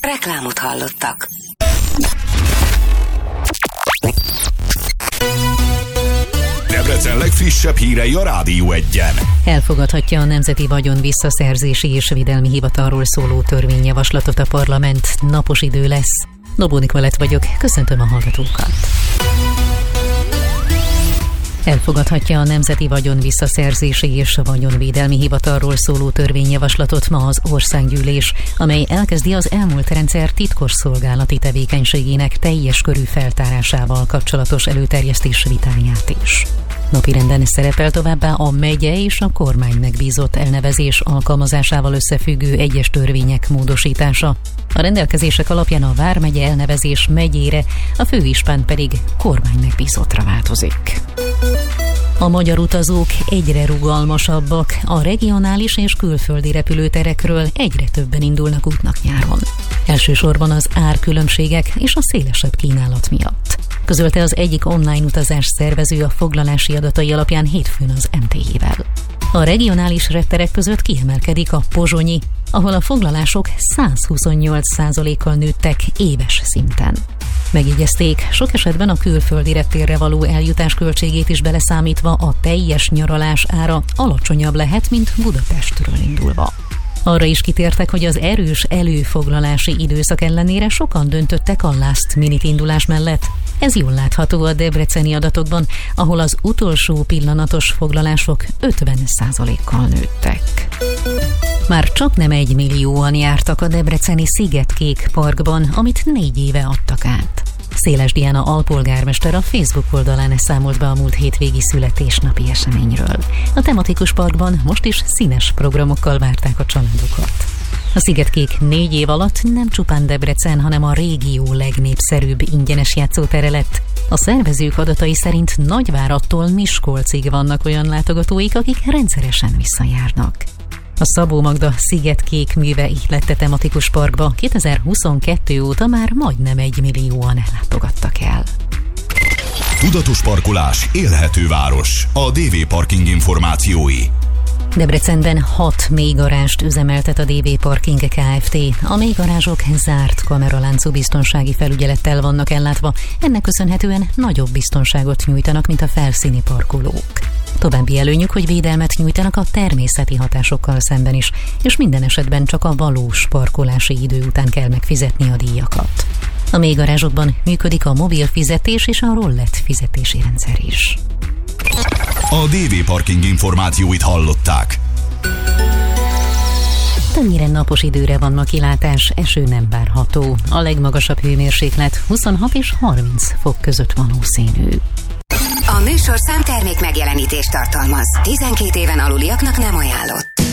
Reklámot hallottak. Debrecen legfrissebb hírei a Rádió Egyen. Elfogadhatja a Nemzeti Vagyon Visszaszerzési és Védelmi Hivatalról szóló törvényjavaslatot a parlament. Napos idő lesz. Dobó Nikolett vagyok, köszöntöm a hallgatókat. Elfogadhatja a Nemzeti Vagyon Visszaszerzési és Vagyonvédelmi Hivatalról szóló törvényjavaslatot ma az országgyűlés, amely elkezdi az elmúlt rendszer titkosszolgálati tevékenységének teljes körű feltárásával kapcsolatos előterjesztés vitáját is. Napirenden szerepel továbbá a megye és a kormány megbízott elnevezés alkalmazásával összefüggő egyes törvények módosítása. A rendelkezések alapján a vármegye elnevezés megyére, a főispán pedig kormány megbízottra változik. A magyar utazók egyre rugalmasabbak, a regionális és külföldi repülőterekről egyre többen indulnak útnak nyáron. Elsősorban az árkülönbségek és a szélesebb kínálat miatt. Közölte az egyik online utazás szervező a foglalási adatai alapján hétfőn az MTI-vel. A regionális repterek között kiemelkedik a pozsonyi, ahol a foglalások 128%-kal nőttek éves szinten. Megjegyezték, sok esetben a külföldi reptérre való eljutás költségét is beleszámítva a teljes nyaralás ára alacsonyabb lehet, mint Budapestről indulva. Arra is kitértek, hogy az erős előfoglalási időszak ellenére sokan döntöttek a last minute indulás mellett. Ez jól látható a debreceni adatokban, ahol az utolsó pillanatos foglalások 50%-kal nőttek. Már csak nem 1 millióan jártak a debreceni Szigetkék parkban, amit 4 éve adtak át. Széles Diana alpolgármester a Facebook oldalán számolt be a múlt hétvégi születésnapi eseményről. A tematikus parkban most is színes programokkal várták a családokat. A Szigetkék 4 év alatt nem csupán Debrecen, hanem a régió legnépszerűbb ingyenes játszótere lett. A szervezők adatai szerint Nagyváradtól Miskolcig vannak olyan látogatóik, akik rendszeresen visszajárnak. A Szabó Magda Szigetkék műve ihlette tematikus parkba 2022 óta már majdnem 1 millióan ellátogattak el. Tudatos parkolás, élhető város. A DV Parking információi. Debrecenben 6 mélygarást üzemeltet a DV Parking Kft. A mélygarázsok zárt kameraláncú biztonsági felügyelettel vannak ellátva, ennek köszönhetően nagyobb biztonságot nyújtanak, mint a felszíni parkolók. További előnyük, hogy védelmet nyújtanak a természeti hatásokkal szemben is, és minden esetben csak a valós parkolási idő után kell megfizetni a díjakat. A mélygarázsokban működik a mobil fizetés és a rollett fizetési rendszer is. A DV Parking információit hallották. Többnyire napos időre van ma kilátás, eső nem várható. A legmagasabb hőmérséklet 26 és 30 fok között valószínű. A műsor számtermék megjelenítést tartalmaz. 12 éven aluliaknak nem ajánlott.